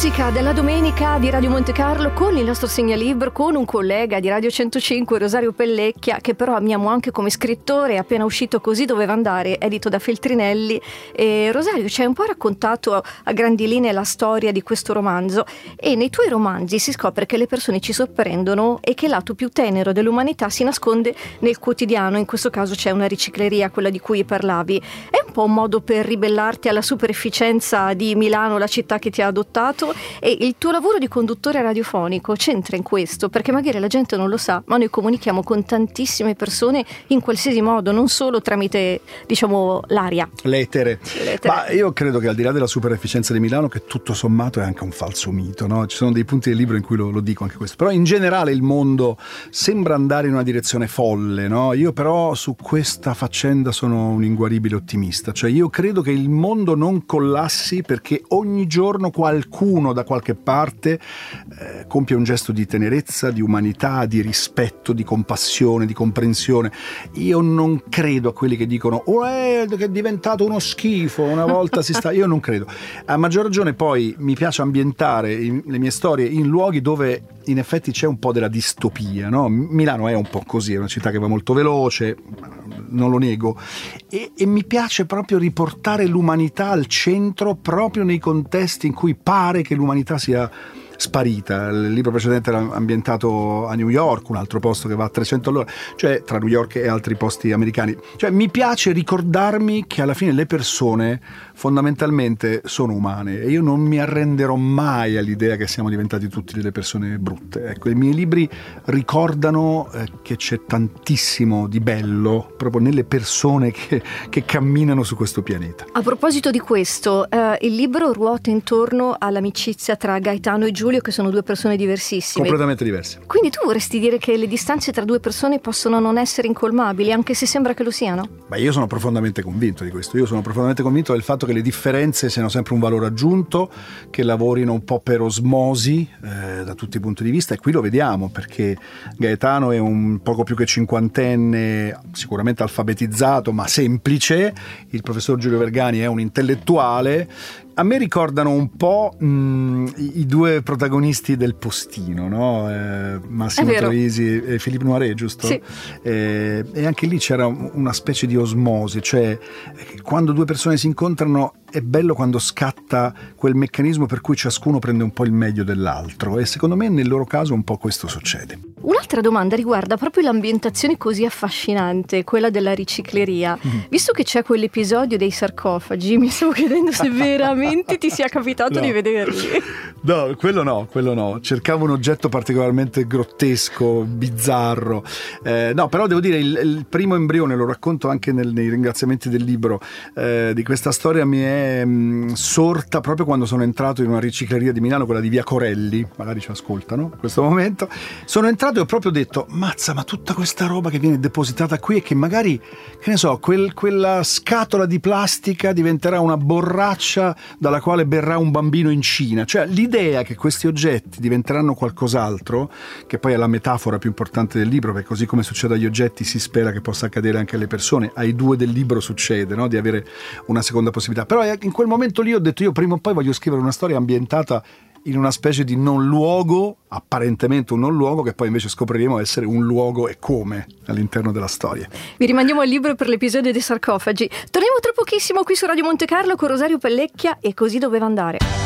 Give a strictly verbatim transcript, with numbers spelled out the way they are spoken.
musica della domenica di Radio Monte Carlo con il nostro segnalibro, con un collega di Radio centocinque, Rosario Pellecchia, che però amiamo anche come scrittore, appena uscito Così doveva andare, edito da Feltrinelli. E Rosario ci hai un po' raccontato a grandi linee la storia di questo romanzo, e nei tuoi romanzi si scopre che le persone ci sorprendono e che il lato più tenero dell'umanità si nasconde nel quotidiano. In questo caso c'è una ricicleria, quella di cui parlavi. È un po' un modo per ribellarti alla superefficienza di Milano, la città che ti ha adottato, e il tuo lavoro di conduttore radiofonico c'entra in questo, perché magari la gente non lo sa, ma noi comunichiamo con tantissime persone in qualsiasi modo, non solo tramite, diciamo, l'aria. L'etere. L'etere. Ma io credo che al di là della superefficienza di Milano, che tutto sommato è anche un falso mito, no? Ci sono dei punti del libro in cui lo, lo dico anche questo, però in generale il mondo sembra andare in una direzione folle, no? Io però su questa faccenda sono un inguaribile ottimista, cioè io credo che il mondo non collassi perché ogni giorno qualcuno Qualcuno da qualche parte eh, compie un gesto di tenerezza, di umanità, di rispetto, di compassione, di comprensione. Io non credo a quelli che dicono oh, eh, che è diventato uno schifo, una volta si sta... Io non credo. A maggior ragione poi mi piace ambientare in, le mie storie in luoghi dove in effetti c'è un po' della distopia, no? Milano è un po' così, è una città che va molto veloce, non lo nego, e, e mi piace proprio riportare l'umanità al centro proprio nei contesti in cui pare che l'umanità sia sparita. Il libro precedente era ambientato a New York, un altro posto che va a trecento all'ora, cioè tra New York e altri posti americani. Cioè mi piace ricordarmi che alla fine le persone fondamentalmente sono umane e io non mi arrenderò mai all'idea che siamo diventati tutti delle persone brutte. Ecco, i miei libri ricordano eh, che c'è tantissimo di bello proprio nelle persone che, che camminano su questo pianeta. A proposito di questo, eh, il libro ruota intorno all'amicizia tra Gaetano e Giulio, che sono due persone diversissime. Completamente diverse. Quindi tu vorresti dire che le distanze tra due persone possono non essere incolmabili, anche se sembra che lo siano? Beh, io sono profondamente convinto di questo. Io sono profondamente convinto del fatto che le differenze siano sempre un valore aggiunto, che lavorino un po' per osmosi eh, da tutti i punti di vista, e qui lo vediamo perché Gaetano è un poco più che cinquantenne, sicuramente alfabetizzato ma semplice. Il professor Giulio Vergani è un intellettuale. A me ricordano un po' mh, i, i due protagonisti del Postino, no? Eh, Massimo Troisi e Philippe Noiret, giusto? Sì. Eh, e anche lì c'era una specie di osmosi, cioè quando due persone si incontrano è bello quando scatta quel meccanismo per cui ciascuno prende un po' il meglio dell'altro, e secondo me nel loro caso un po' questo succede. Un'altra domanda riguarda proprio l'ambientazione così affascinante, quella della ricicleria. Mm-hmm. Visto che c'è quell'episodio dei sarcofagi, mi stavo chiedendo se veramente ti sia capitato no. di vederli. No, quello no, quello no. Cercavo un oggetto particolarmente grottesco, bizzarro. Eh, no, però devo dire, il, il primo embrione, lo racconto anche nel, nei ringraziamenti del libro, eh, di questa storia mi è mh, sorta proprio quando sono entrato in una ricicleria di Milano, quella di Via Corelli, magari ci ascoltano in questo momento. Sono entrato e ho proprio detto, mazza, ma tutta questa roba che viene depositata qui e che magari, che ne so, quel, quella scatola di plastica diventerà una borraccia dalla quale berrà un bambino in Cina. Cioè l'idea che questi oggetti diventeranno qualcos'altro, che poi è la metafora più importante del libro, perché così come succede agli oggetti si spera che possa accadere anche alle persone. Ai due del libro succede, no? Di avere una seconda possibilità. Però in quel momento lì ho detto, io prima o poi voglio scrivere una storia ambientata in una specie di non luogo, apparentemente un non luogo, che poi invece scopriremo essere un luogo e come all'interno della storia. Vi rimandiamo al libro per l'episodio dei sarcofagi. Torniamo tra pochissimo qui su Radio Monte Carlo con Rosario Pellecchia e Così doveva andare.